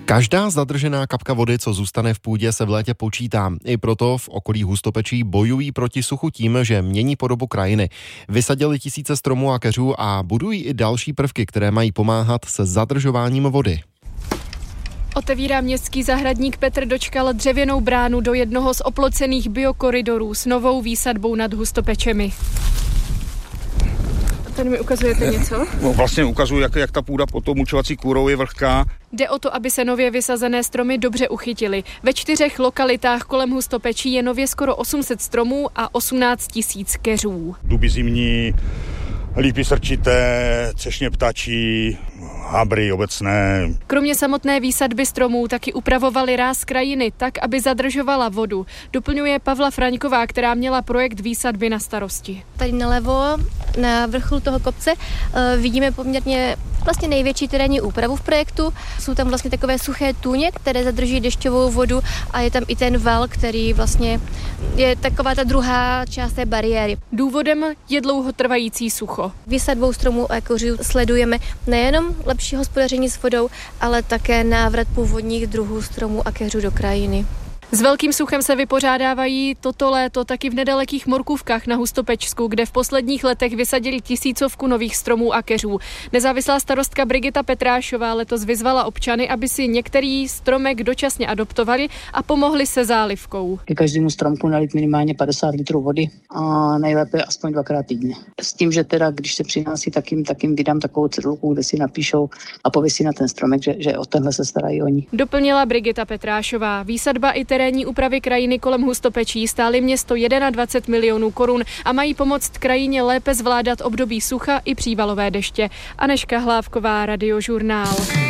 Každá zadržená kapka vody, co zůstane v půdě, se v létě počítá. I proto v okolí Hustopečí bojují proti suchu tím, že mění podobu krajiny. Vysadili tisíce stromů a keřů a budují i další prvky, které mají pomáhat se zadržováním vody. Otevírá městský zahradník Petr Dočkal dřevěnou bránu do jednoho z oplocených biokoridorů s novou výsadbou nad Hustopečemi. Tady mi ukazujete něco? No, vlastně ukazuju, jak ta půda pod tou mulčovací kůrou je vlhká. Jde o to, aby se nově vysazené stromy dobře uchytily. Ve 4 lokalitách kolem Hustopečí je nově skoro 800 stromů a 18 000 keřů. Duby zimní, lípy srčité, třešně ptačí, habry obecné. Kromě samotné výsadby stromů taky upravovali ráz krajiny tak, aby zadržovala vodu. Doplňuje Pavla Fraňková, která měla projekt výsadby na starosti. Tady nalevo, na vrcholu toho kopce, vidíme poměrně vlastně největší terénní úpravu v projektu. Jsou tam vlastně takové suché tůně, které zadrží dešťovou vodu a je tam i ten val, který vlastně je taková ta druhá část té bariéry. Důvodem je dlouhotrvající sucho. Výsadbou stromů a keřů sledujeme nejenom lepší hospodaření s vodou, ale také návrat původních druhů stromů a keřů do krajiny. S velkým suchem se vypořádávají toto léto taky v nedalekých Morkůvkách na Hustopečsku, kde v posledních letech vysadili 1000 nových stromů a keřů. Nezávislá starostka Brigita Petrášová letos vyzvala občany, aby si některý stromek dočasně adoptovali a pomohli se zálivkou. Ke každému stromku nalít minimálně 50 litrů vody a nejlépe aspoň 2krát týdně. S tím, že teda, když se přihlásí, tak jim vydám takovou cedulku, kde si napíšou a pověsí na ten stromek, že o tenhle se starají oni. Doplnila Brigita Petrášová. Výsadba i terénní úpravy krajiny kolem Hustopečí stály město 21 milionů korun a mají pomoct krajině lépe zvládat období sucha i přívalové deště. Anežka Hlávková, Radiožurnál.